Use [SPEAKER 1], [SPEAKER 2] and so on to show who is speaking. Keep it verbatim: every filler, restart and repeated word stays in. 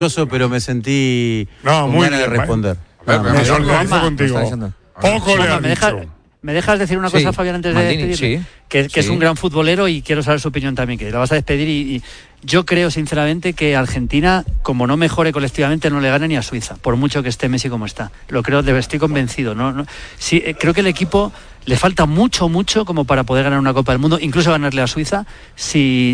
[SPEAKER 1] pero me sentí
[SPEAKER 2] no,
[SPEAKER 1] con
[SPEAKER 2] muy
[SPEAKER 1] ganas
[SPEAKER 2] bien,
[SPEAKER 1] de responder.
[SPEAKER 2] Me,
[SPEAKER 1] no,
[SPEAKER 2] me,
[SPEAKER 1] no,
[SPEAKER 2] me solidarizo
[SPEAKER 3] Juanma,
[SPEAKER 2] contigo. Poco le has
[SPEAKER 3] me,
[SPEAKER 2] dicho.
[SPEAKER 3] deja, ¿Me dejas decir una cosa,
[SPEAKER 4] Sí,
[SPEAKER 3] Fabián, antes de
[SPEAKER 4] Maldini,
[SPEAKER 3] despedirle?
[SPEAKER 4] sí.
[SPEAKER 3] Que, que
[SPEAKER 4] Sí.
[SPEAKER 3] es un gran futbolero y quiero saber su opinión también, que la vas a despedir y, y yo creo sinceramente que Argentina, como no mejore colectivamente, no le gana ni a Suiza, por mucho que esté Messi como está. Lo creo, estoy convencido. ¿no? No, sí, creo que el equipo le falta mucho, mucho como para poder ganar una Copa del Mundo, incluso ganarle a Suiza, si